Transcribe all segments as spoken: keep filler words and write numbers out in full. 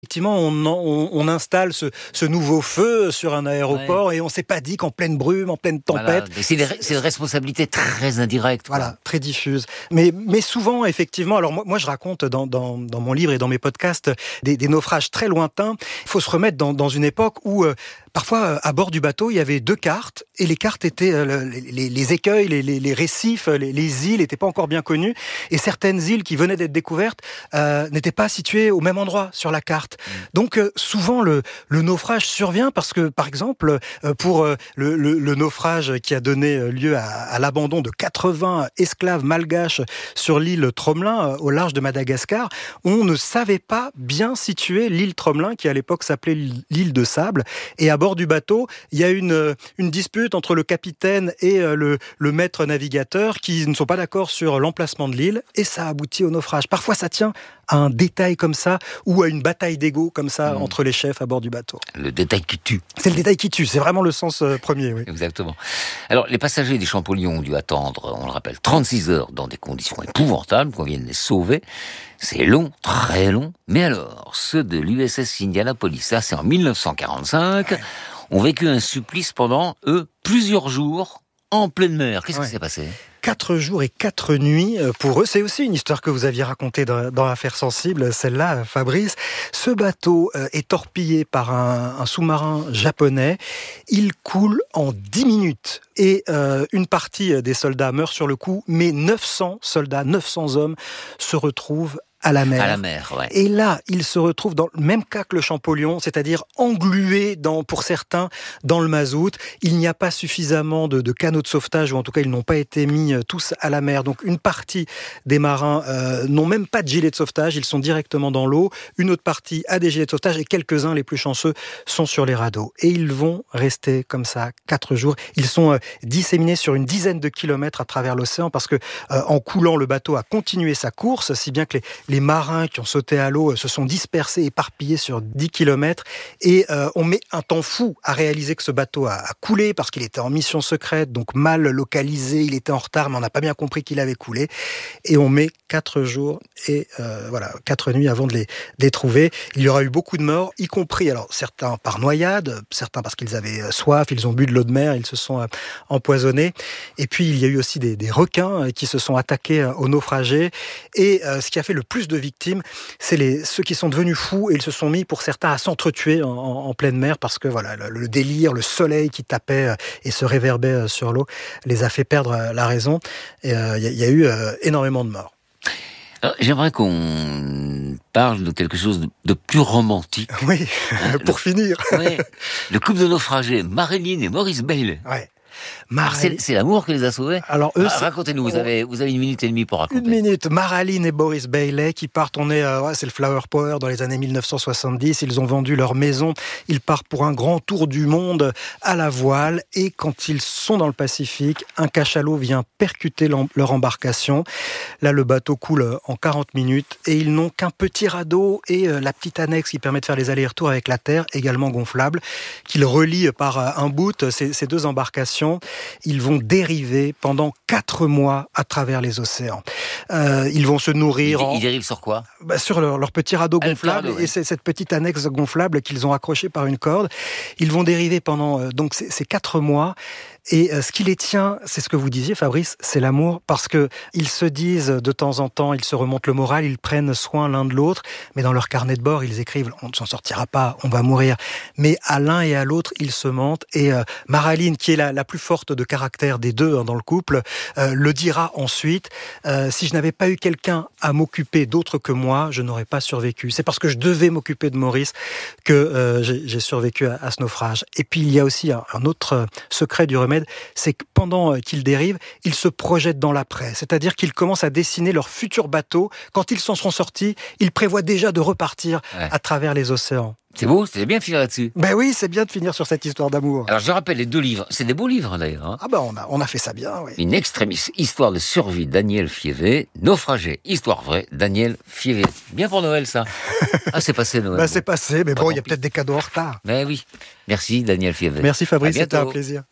Effectivement, on, on, on installe ce, ce nouveau feu sur un aéroport Ouais. et on s'est pas dit qu'en pleine brume, en pleine tempête... Voilà. C'est, des, c'est une responsabilité très indirecte. Quoi. Voilà, très diffuse. Mais, mais souvent, effectivement, alors moi, moi je raconte dans, dans, dans mon livre et dans mes podcasts des, des naufrages très lointains. Il faut se remettre dans, dans une époque où... Euh, Parfois, à bord du bateau, il y avait deux cartes, et les cartes étaient euh, les, les écueils, les, les, les récifs, les, les îles n'étaient pas encore bien connues, et certaines îles qui venaient d'être découvertes euh, n'étaient pas situées au même endroit sur la carte. Mmh. Donc, euh, souvent, le, le naufrage survient parce que, par exemple, euh, pour euh, le, le, le naufrage qui a donné lieu à, à l'abandon de quatre-vingts esclaves malgaches sur l'île Tromelin, euh, au large de Madagascar, on ne savait pas bien situer l'île Tromelin, qui à l'époque s'appelait l'île de Sable, et à bord du bateau, il y a une, une dispute entre le capitaine et le, le maître navigateur qui ne sont pas d'accord sur l'emplacement de l'île et ça aboutit au naufrage. Parfois, ça tient à un détail comme ça ou à une bataille d'ego comme ça mmh. entre les chefs à bord du bateau. Le détail qui tue. C'est le détail qui tue, c'est vraiment le sens euh, premier. Oui. Exactement. Alors, les passagers des Champollion ont dû attendre, on le rappelle, trente-six heures dans des conditions épouvantables, qu'on vienne les sauver. C'est long, très long. Mais alors, ceux de l'U S S Indianapolis, ça c'est en mille neuf cent quarante-cinq, ouais. ont vécu un supplice pendant, eux, plusieurs jours en pleine mer. Qu'est-ce ouais. qui s'est passé ? Quatre jours et quatre nuits pour eux. C'est aussi une histoire que vous aviez racontée dans, dans l'affaire sensible, celle-là, Fabrice. Ce bateau est torpillé par un, un sous-marin japonais. Il coule en dix minutes. Et euh, une partie des soldats meurt sur le coup, mais neuf cents soldats, neuf cents hommes se retrouvent à la mer. À la mer, ouais. Et là, ils se retrouvent dans le même cas que le Champollion, c'est-à-dire englués dans, pour certains, dans le mazout. Il n'y a pas suffisamment de, de canaux de sauvetage, ou en tout cas, ils n'ont pas été mis tous à la mer. Donc, une partie des marins euh, n'ont même pas de gilet de sauvetage, ils sont directement dans l'eau. Une autre partie a des gilets de sauvetage et quelques-uns, les plus chanceux, sont sur les radeaux. Et ils vont rester comme ça quatre jours. Ils sont euh, disséminés sur une dizaine de kilomètres à travers l'océan parce que, euh, en coulant, le bateau a continué sa course, si bien que les Les marins qui ont sauté à l'eau se sont dispersés, éparpillés sur dix kilomètres. Et euh, on met un temps fou à réaliser que ce bateau a, a coulé parce qu'il était en mission secrète, donc mal localisé, il était en retard, mais on n'a pas bien compris qu'il avait coulé. Et on met quatre jours et euh, voilà, quatre nuits avant de les, de les trouver. Il y aura eu beaucoup de morts, y compris, alors certains par noyade, certains parce qu'ils avaient soif, ils ont bu de l'eau de mer, ils se sont euh, empoisonnés. Et puis il y a eu aussi des, des requins qui se sont attaqués aux naufragés. Et euh, ce qui a fait le plus de victimes, c'est les, ceux qui sont devenus fous et ils se sont mis pour certains à s'entretuer en, en, en pleine mer parce que voilà, le, le délire, le soleil qui tapait et se réverbait sur l'eau les a fait perdre la raison. Et il euh, y, y a eu euh, énormément de morts. Alors, j'aimerais qu'on parle de quelque chose de, de plus romantique. Oui, hein, pour le, finir. Ouais, le couple de naufragés, Marilyn et Maurice Bailey. Ouais. Alors, c'est, c'est l'amour qui les a sauvés. Alors eux, ah, racontez-nous, vous avez, vous avez une minute et demie pour raconter. Une minute. Marilyn et Boris Bailey qui partent, on est, euh, ouais, c'est le Flower Power dans les années mille neuf cent soixante-dix. Ils ont vendu leur maison. Ils partent pour un grand tour du monde à la voile. Et quand ils sont dans le Pacifique, un cachalot vient percuter leur embarcation. Là, le bateau coule en quarante minutes et ils n'ont qu'un petit radeau et euh, la petite annexe qui permet de faire les allers-retours avec la terre, également gonflable, qu'ils relient par euh, un bout ces, ces deux embarcations. Ils vont dériver pendant quatre mois à travers les océans. Euh, ils vont se nourrir... Ils, en... ils dérivent sur quoi ? bah, Sur leur, leur petit radeau gonflable, radeau, ouais. et c'est cette petite annexe gonflable qu'ils ont accrochée par une corde. Ils vont dériver pendant euh, donc ces, ces quatre mois. Et euh, ce qui les tient, c'est ce que vous disiez, Fabrice, c'est l'amour, parce que ils se disent de temps en temps, ils se remontent le moral, ils prennent soin l'un de l'autre, mais dans leur carnet de bord, ils écrivent « on ne s'en sortira pas, on va mourir ». Mais à l'un et à l'autre, ils se mentent. Et euh, Marilyn, qui est la, la plus forte de caractère des deux hein, dans le couple, euh, le dira ensuite euh, « si je n'avais pas eu quelqu'un à m'occuper d'autre que moi, je n'aurais pas survécu. C'est parce que je devais m'occuper de Maurice que euh, j'ai, j'ai survécu à, à ce naufrage. » Et puis, il y a aussi un, un autre secret du remède, c'est que pendant qu'ils dérivent, ils se projettent dans l'après. C'est-à-dire qu'ils commencent à dessiner leur futur bateau. Quand ils s'en seront sortis, ils prévoient déjà de repartir ouais. à travers les océans. C'est beau, c'est bien de finir là-dessus. Ben oui, c'est bien de finir sur cette histoire d'amour. Alors je rappelle les deux livres, c'est des beaux livres d'ailleurs. Hein. Ah ben on a, on a fait ça bien, oui. Une extremis, histoire de survie, Daniel Fievé. Naufragé, histoire vraie, Daniel Fievé. Bien pour Noël ça. Ah c'est passé Noël. Ben c'est passé, mais Pas bon, il y a peut-être des cadeaux en retard. Ben oui, merci Daniel Fievé. Merci Fabrice, c'était un plaisir.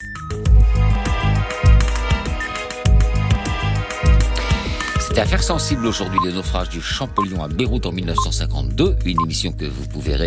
C'était Affaire sensible aujourd'hui, les naufrages du Champollion à Beyrouth en mille neuf cent cinquante-deux, une émission que vous pouvez réécouter